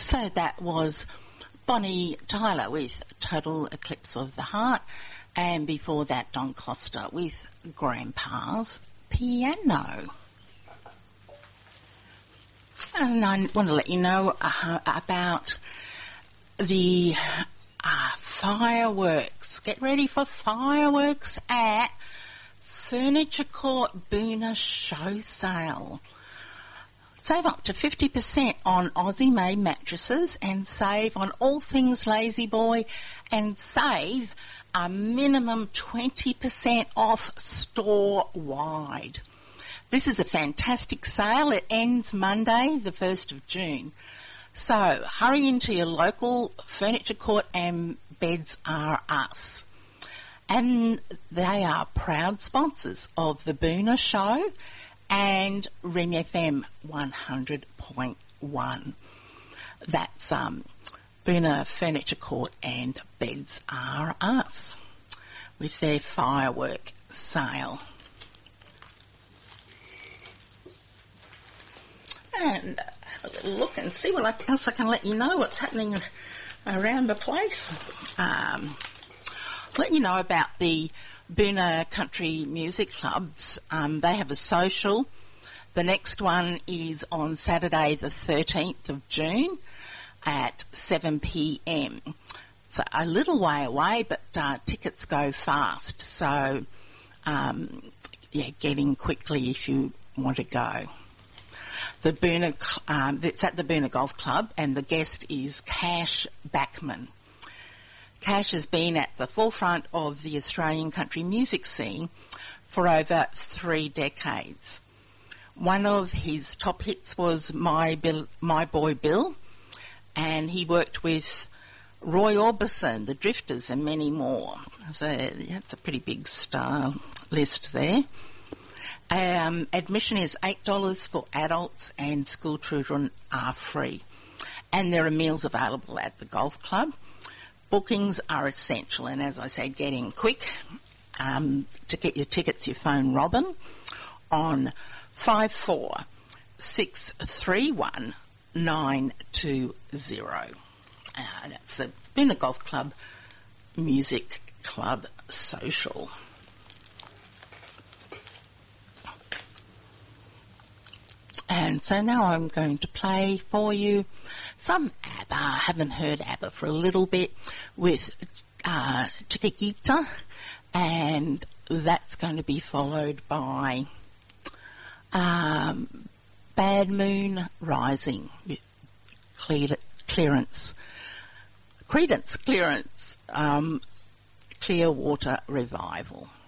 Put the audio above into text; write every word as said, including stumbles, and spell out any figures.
So that was Bonnie Tyler with Total Eclipse of the Heart, and before that Don Costa with Grandpa's Piano. And I want to let you know uh, about the uh, fireworks. Get ready for fireworks at Furniture Court Boonah Show Sale. Save up to fifty percent on Aussie-made mattresses and save on all things Lazy Boy, and save a minimum twenty percent off store-wide. This is a fantastic sale. It ends Monday, the first of June. So hurry into your local Furniture Court and Beds R Us. And they are proud sponsors of the Boonah Show and Rem F M one hundred point one. That's um, Boonah Furniture Court and Beds R Us with their firework sale. And have a little look and see what else I can let you know what's happening around the place. Um, let you know about the Boonah Country Music Clubs. Um, they have a social. The next one is on Saturday the thirteenth of June at seven p m. It's a little way away, but uh, tickets go fast. So, um, yeah, get in quickly if you want to go. The Boonah, um, it's at the Boonah Golf Club, and the guest is Cash Backman. Cash has been at the forefront of the Australian country music scene for over three decades. One of his top hits was My Bill, My Boy Bill, and he worked with Roy Orbison, the Drifters, and many more. So that's a pretty big star list there. Um, admission is eight dollars for adults, and school children are free. And there are meals available at the golf club. Bookings are essential, and as I said, get in quick. Um, to get your tickets, you phone Robin on five four six three one nine two zero. Uh, that's the Boonah Golf Club Music Club Social. And so now I'm going to play for you some ABBA. I haven't heard ABBA for a little bit, with uh, Chiquita, and that's going to be followed by um, Bad Moon Rising with Clear, Clearance, Credence Clearance, um, Clearwater Revival.